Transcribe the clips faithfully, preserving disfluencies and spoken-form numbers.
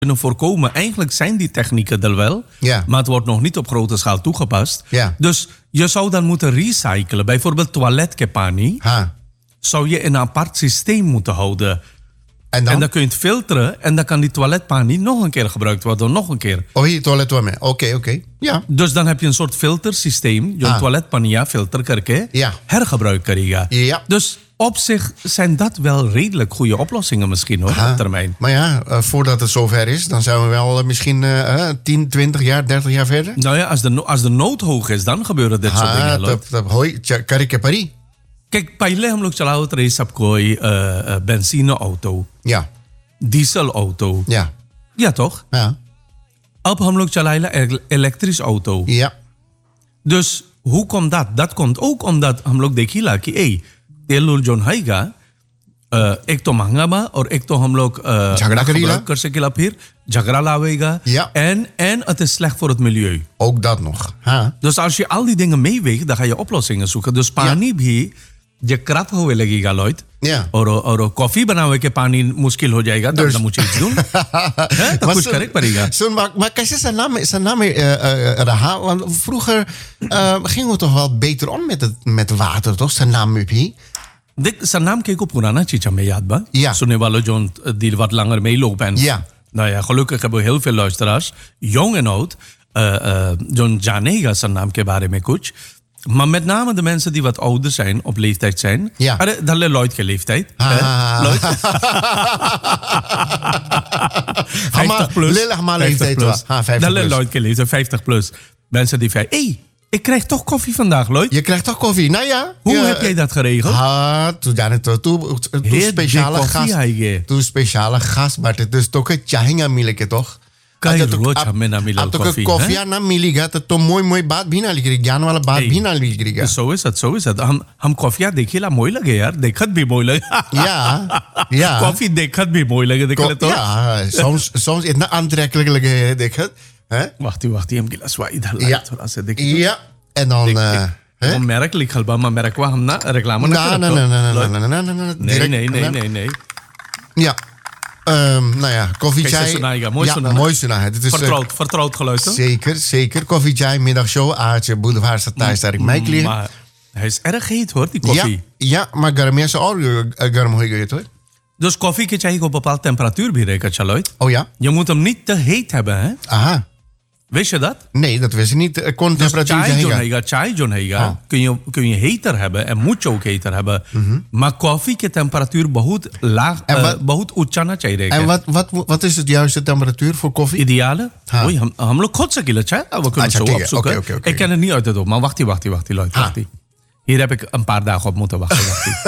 kunnen voorkomen. Eigenlijk zijn die technieken er wel, Ja. maar het wordt nog niet op grote schaal toegepast. Ja. Dus je zou dan moeten recyclen. Bijvoorbeeld toiletkepani Ha. zou je in een apart systeem moeten houden. En dan? En dan kun je het filteren en dan kan die toiletpani nog een keer gebruikt worden, nog een keer. Oh, hier toilet wel mee. Oké, okay, oké. Okay. Ja. Dus dan heb je een soort filtersysteem. Je Ah. toiletpani ja, filter करके Ja. hergebruik krijgen. Ja. Dus op zich zijn dat wel redelijk goede oplossingen misschien hoor, Ha. op termijn. Maar ja, uh, voordat het zover is, dan zijn we wel uh, misschien uh, tien, twintig jaar, dertig jaar verder. Nou ja, als de, no- als de nood hoog is, dan gebeuren dit soort हाँ dingen. hoor. तब तब होई करे के परी Kijk, पहले हम लोग चलावत रहे सब कोई benzine auto, ja diesel auto. ja Ja toch? ja अब हम लोग चलाइला elektrisch auto. ja Dus hoe komt dat? Dat komt ook omdat हम लोग देखिला कि ए तेल उल जोन हैगा अ, एक तो महंगा बा और एक तो हम लोग अ, झगड़ा करीला। gebruik कर सकेला फिर झगड़ा लावेगा Ja. en, en het is slecht voor het milieu. ook dat nog ha Dus als je al die dingen meeweegt, dan ga je oplossingen zoeken. Dus पानी भी je krap होवे लगेगा लॉयड Ja. और और कॉफी बनावे के पानी मुश्किल हो जाएगा तब Dus- तो मुझे doen Hè, तो Maar कुछ zo- करे पड़ेगा. zo, maar, maar kijk, zijn naam, zijn naam uh, uh, Raha, want vroeger uh, gingen we toch wel beter om met het met water, toch? Zijn naam Mupi. देख सन्नाम के को पुराना चीज हमें याद बा Ja. सुनने वालों जो die wat langer meelopen en Ja. nou ja gelukkig hebben we heel veel luisteraars jong en oud uh, uh, John Janega zijn naam के बारे में कुछ maar met name de mensen die wat ouder zijn op leeftijd zijn Ja. अरे दल्ले लॉयड के leeftijd Ah. hè? Lloyd vijftig plus Lillig maar leeftijd plus was. Ha, vijftig दल्ले plus. Lloyd के leeftijd vijftig plus mensen die vijf hey ik krijg toch koffie vandaag Lloyd Je krijgt toch koffie? Nou ja. hoe ja, heb jij dat geregeld Ah, toen daar het toe toen Heer, speciale die koffie gast. आएगी Toen speciale gast, maar het is toch een chahinga milike toch? Kay At- roach at- हमें ना मिला at- coffee coffee ना मिलेगा तो तो मोई मोई बात भी ना लिखेगी ज्ञान वाला बात Hey. भी ना लिखेगा सो इज सो इज हम हम कॉफिया देखिला मोई लगे यार देखत भी मोई लगे Ja, ja. कॉफी देखत भी मोई लगे देख ले तो Ja, soms, soms is het aantrekkelijk, lege, denk ik. Hè? wacht wacht हम गिलास वा इधर ला Ja. थोड़ा सा देख Ja, en dan... eh, hè? हम merk लिखल बा मैं merk वा हम ना रेक्लाम ना Nee, nee, nee, nee, nee, nee, nee, nee, nee, nee direct- nee nee nee nee Ja. Ehm, nou ja, koffie, Kijk, chai. Sassonaga, mooi ja, Sassonaga. mooi Sassonaga. Dit is, eh, vertrouwd vertrouwd geluid hè? zeker, zeker. Koffie, chai, middagshow, Aartje, Boulevard, staat thuis, daar ik mij liggen. maar hij is erg heet hoor die Ja, koffie ja, maar garm is al garm hoe je het hoor. dus koffie के चाहिए को bepaald temperatuur भी रहेगा चलो Oh ja? je moet hem niet te heet hebben hè Aha. wist je dat Nee, dat wist ik niet. Er kon Dus temperatuur chai जो zijn. हैगा चाय जो हैगा हाँ. kun je kun je heter hebben en moet je ook heter hebben maar coffee की temperatuur बहुत लाग En uh, wat- बहुत ऊंचा ना चाहिए En wat, wat, wat is het juiste temperatuur voor koffie? ideale हाँ. Oei, हम हम लोग खुद से गिला चाय we kunnen अच्छा, het zo ठीक है. opzoeken Oké, oké, oké. ik ken het niet uit het op maar wacht hier wacht hier wacht hier Lloyd हाँ. wacht hier hier heb ik een paar dagen op moeten wachten wacht hier.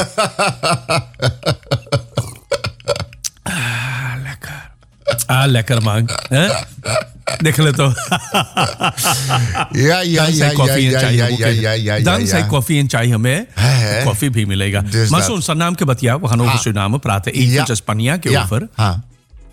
ah lekker ah lekker man hè देख ले तो Ja, ja, Dan ja, zij ja, koffie en ja, चाय ja, हमको ja, के- ja, ja, ja, Dan ja. zij koffie en chai हमें Hè? koffie भी मिलेगा Dus maar dat- zo'n Suriname के बतिया we gaan over Ha. Suriname praten eventjes Spanje के Ja. over Ha.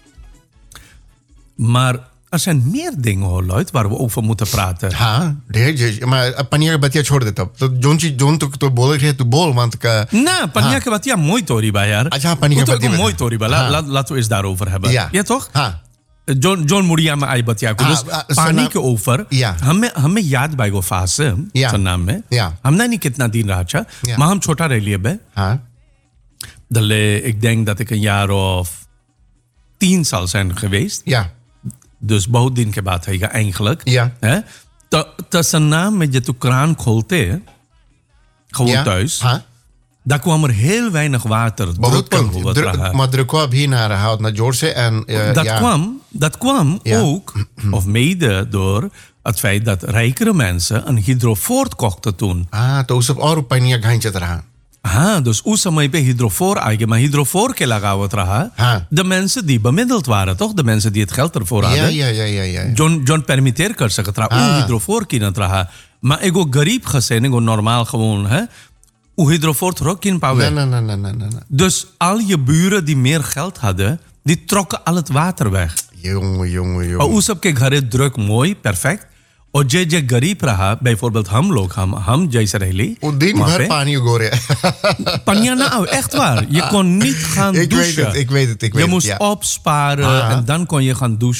maar er zijn meer dingen hoor Lloyd waar we over moeten praten हाँ ढेर जे- maar पनीर का बतिया छोड़ देता हूँ तो जोन चीज जोन तो तो बोल रहे तो बोल want का ना पनिया के बतिया mooi tori ba यार अच्छा, पनिया के बतिया mooi बता। tori ba हाँ। La- laten we eens daarover hebben Ja. ja toch हाँ John John Muria में आई बतिया को हाँ, dus आ, पानी सुना- के ऊपर या। हमें हमें याद बाई गो फासे या। नाम में या। हमने नहीं कितना दिन रहा था या। maar हम छोटा रह लिए बे हाँ Dalle, ik denk dat ik een jaar of tien zal zijn geweest. ja Dus बहुदिन के बाद है eigenlijk. Ja. Hè? तो तो सन्ना में je tu kraan खोलते gewoon ja thuis. हाँ Daar kwam er heel weinig water. बहुत druppel कम wat Dru- रहा. maar druk op hier naar hout naar George en eh, dat, ja. kwam, dat kwam Ja. ook, of mede door het feit dat rijkere mensen een hydrofoort kochten toen. हाँ तो उस और पनिया घांचत रहा हाँ, dus उस समय पे hydrofoor आएगा maar hydrofoor के लगावत रहा. हाँ. De mensen die bemiddeld waren, toch? De mensen die het geld ervoor ja hadden. ja ja ja ja John John permitteer कर सकत रहा हाँ. उ hydrofoor किनत रहा. Maar एगो गरीब खसे एगो normaal gewoon है उ hydrofoor थोड़ा किन पावे. nee nee nee nee nee nee Dus al je buren die meer geld hadden, die trokken al het water weg. jongen jongen और jongen उस सबके घरे druk mooi, perfect. और जे जे गरीब रहा bijvoorbeeld हम लोग हम हम जैसे रहली O दिन वहाँ भर पे, पानी उगोरे. Panja nou, echt waar. Je kon niet gaan Ik weet douchen. het, ik weet het, ik weet je het, moest ja. opsparen Ah. en dan kon je gaan douchen.